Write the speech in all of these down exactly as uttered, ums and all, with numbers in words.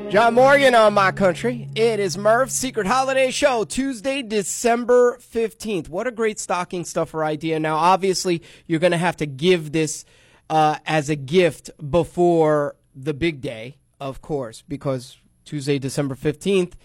John Morgan on My Country. It is Murph's Secret Holiday Show, Tuesday, December fifteenth. What a great stocking stuffer idea. Now, obviously, you're going to have to give this uh, as a gift before the big day, of course, because Tuesday, December fifteenth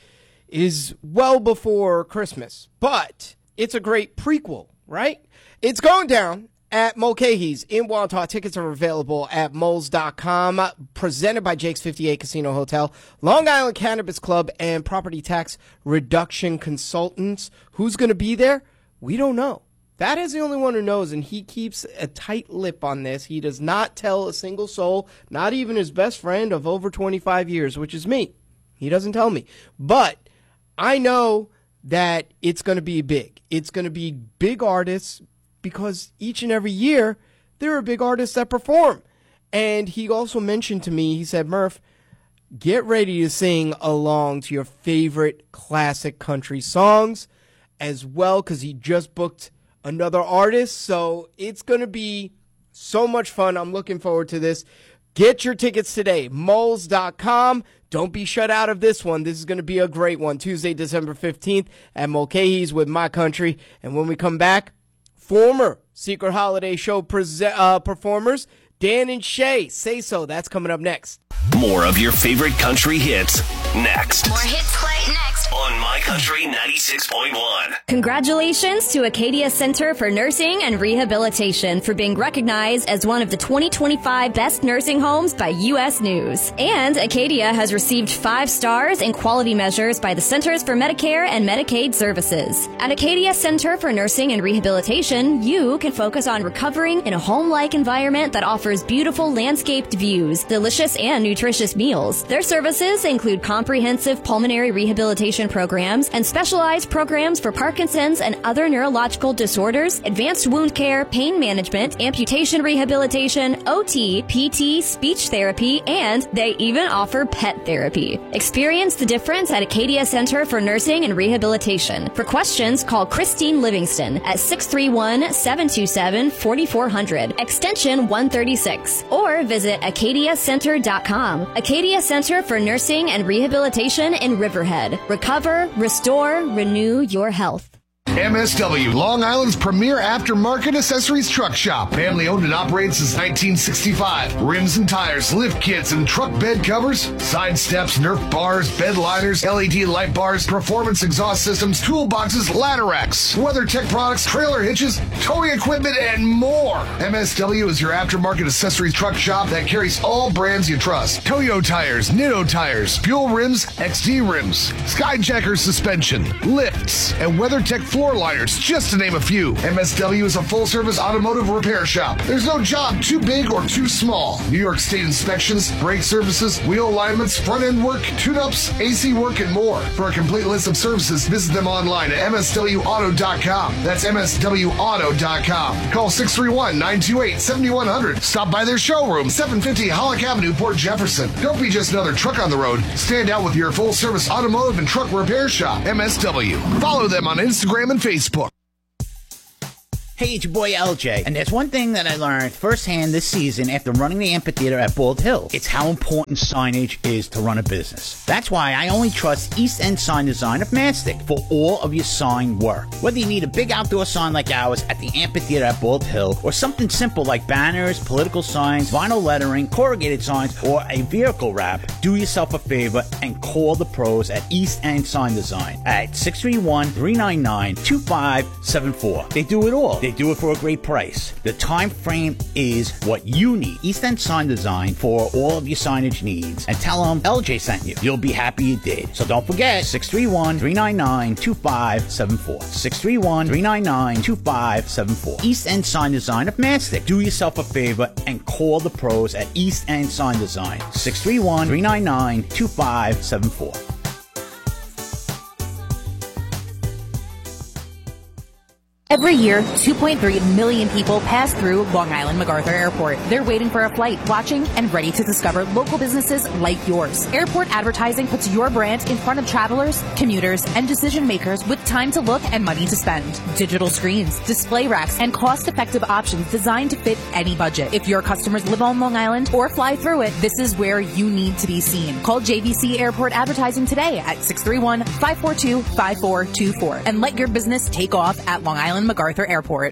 is well before Christmas. But it's a great prequel, right? It's going down at Mulcahy's in Wantagh. Tickets are available at moles dot com. Presented by Jake's fifty-eight Casino Hotel, Long Island Cannabis Club, and Property Tax Reduction Consultants. Who's going to be there? We don't know. That is the only one who knows, and he keeps a tight lip on this. He does not tell a single soul, not even his best friend of over twenty-five years, which is me. He doesn't tell me. But I know that it's going to be big. It's going to be big artists, because each and every year, there are big artists that perform. And he also mentioned to me, he said, Murph, get ready to sing along to your favorite classic country songs as well, because he just booked another artist. So it's going to be so much fun. I'm looking forward to this. Get your tickets today, moles dot com. Don't be shut out of this one. This is going to be a great one. Tuesday, December fifteenth at Mulcahy's with My Country. And when we come back, former Secret Holiday Show prese- uh, performers, Dan and Shay, Say So. That's coming up next. More of your favorite country hits next. More hits play next On My Country ninety-six point one. Congratulations to Acadia Center for Nursing and Rehabilitation for being recognized as one of the twenty twenty-five best nursing homes by U S News. And Acadia has received five stars in quality measures by the Centers for Medicare and Medicaid Services. At Acadia Center for Nursing and Rehabilitation, you can focus on recovering in a home-like environment that offers beautiful landscaped views, delicious and nutritious meals. Their services include comprehensive pulmonary rehabilitation programs and specialized programs for Parkinson's and other neurological disorders, advanced wound care, pain management, amputation rehabilitation, O T, P T, speech therapy, and they even offer pet therapy. Experience the difference at Acadia Center for Nursing and Rehabilitation. For questions, call Christine Livingston at six three one, seven two seven, four four zero zero, extension one thirty-six, or visit acadia center dot com. Acadia Center for Nursing and Rehabilitation in Riverhead. Recover, restore, renew your health. M S W, Long Island's premier aftermarket accessories truck shop. Family owned and operated since nineteen sixty-five. Rims and tires, lift kits, and truck bed covers, side steps, Nerf bars, bed liners, L E D light bars, performance exhaust systems, toolboxes, ladder racks, WeatherTech products, trailer hitches, towing equipment, and more. M S W is your aftermarket accessories truck shop that carries all brands you trust. Toyo tires, Nitto tires, Fuel rims, X D rims, Skyjacker suspension, lifts, and WeatherTech floor liners, just to name a few. M S W is a full-service automotive repair shop. There's no job too big or too small. New York State inspections, brake services, wheel alignments, front-end work, tune-ups, A C work, and more. For a complete list of services, visit them online at M S W auto dot com. That's M S W auto dot com. Call six three one, nine two eight, seven one zero zero. Stop by their showroom, seven fifty Hollick Avenue, Port Jefferson. Don't be just another truck on the road. Stand out with your full-service automotive and truck repair shop, M S W. Follow them on Instagram and Facebook. Hey, it's your boy L J, and there's one thing that I learned firsthand this season after running the amphitheater at Bald Hill. It's how important signage is to run a business. That's why I only trust East End Sign Design of Mastic for all of your sign work. Whether you need a big outdoor sign like ours at the amphitheater at Bald Hill, or something simple like banners, political signs, vinyl lettering, corrugated signs, or a vehicle wrap, do yourself a favor and call the pros at East End Sign Design at six three one, three nine nine, two five seven four. They do it all. They do it for a great price. The time frame is what you need. East End Sign Design for all of your signage needs. And tell them L J sent you. You'll be happy you did. So don't forget, six three one, three nine nine, two five seven four. six three one, three nine nine, two five seven four. East End Sign Design of Mastic. Do yourself a favor and call the pros at East End Sign Design. six three one, three nine nine, two five seven four. Every year, two point three million people pass through Long Island MacArthur Airport. They're waiting for a flight, watching, and ready to discover local businesses like yours. Airport advertising puts your brand in front of travelers, commuters, and decision makers with time to look and money to spend. Digital screens, display racks, and cost-effective options designed to fit any budget. If your customers live on Long Island or fly through it, this is where you need to be seen. Call J V C Airport Advertising today at six three one, five four two, five four two four and let your business take off at Long Island MacArthur Airport.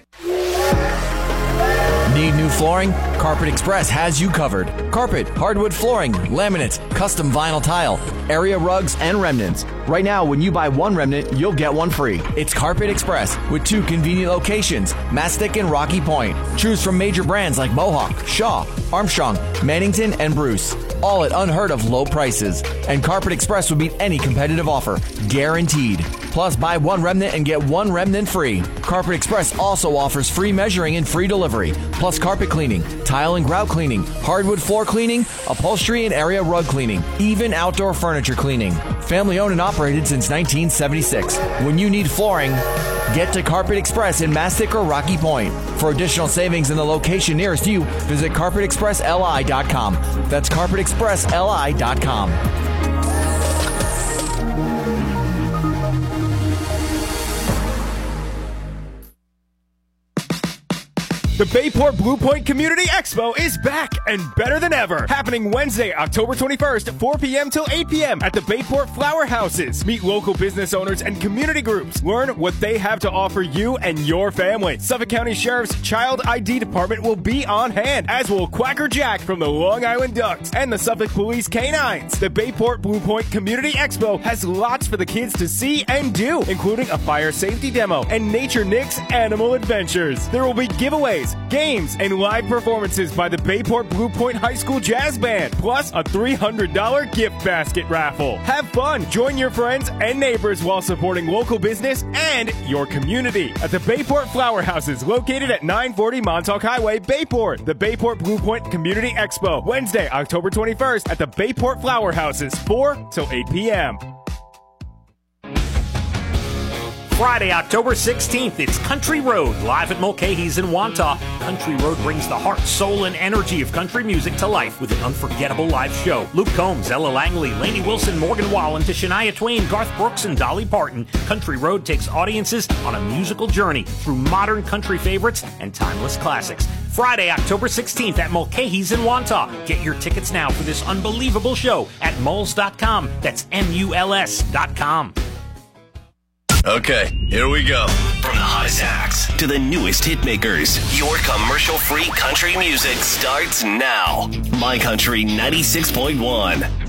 Need new flooring? Carpet Express has you covered. Carpet, hardwood flooring, laminates, custom vinyl tile, area rugs, and remnants. Right now, when you buy one remnant, you'll get one free. It's Carpet Express with two convenient locations, Mastic and Rocky Point. Choose from major brands like Mohawk, Shaw, Armstrong, Mannington, and Bruce. All at unheard of low prices. And Carpet Express will beat any competitive offer, guaranteed. Plus, buy one remnant and get one remnant free. Carpet Express also offers free measuring and free delivery, plus carpet cleaning, tile and grout cleaning, hardwood floor cleaning, upholstery and area rug cleaning, even outdoor furniture cleaning. Family owned and operated since nineteen seventy-six. When you need flooring, get to Carpet Express in Mastic or Rocky Point. For additional savings in the location nearest you, visit carpet express l i dot com. That's carpet express l i dot com. The Bayport Blue Point Community Expo is back and better than ever. Happening Wednesday, October twenty-first, four p.m. till eight p.m. at the Bayport Flower Houses. Meet local business owners and community groups. Learn what they have to offer you and your family. Suffolk County Sheriff's Child I D Department will be on hand, as will Quacker Jack from the Long Island Ducks and the Suffolk Police Canines. The Bayport Blue Point Community Expo has lots for the kids to see and do, including a fire safety demo and Nature Nick's Animal Adventures. There will be giveaways, games, and live performances by the Bayport Blue Point High School Jazz Band, plus a three hundred dollars gift basket raffle. Have fun, join your friends and neighbors while supporting local business and your community at the Bayport Flower Houses, located at nine forty Montauk Highway, Bayport. The Bayport Blue Point Community Expo, Wednesday, October twenty-first at the Bayport Flower Houses, four till eight p.m. Friday, October sixteenth, it's Country Road, live at Mulcahy's in Wantagh. Country Road brings the heart, soul, and energy of country music to life with an unforgettable live show. Luke Combs, Ella Langley, Lainey Wilson, Morgan Wallen, to Shania Twain, Garth Brooks, and Dolly Parton. Country Road takes audiences on a musical journey through modern country favorites and timeless classics. Friday, October sixteenth at Mulcahy's in Wantagh. Get your tickets now for this unbelievable show at muls dot com. That's M U L S dot com. Okay, here we go. From the hottest acts to the newest hit makers, your commercial-free country music starts now. My Country ninety-six point one.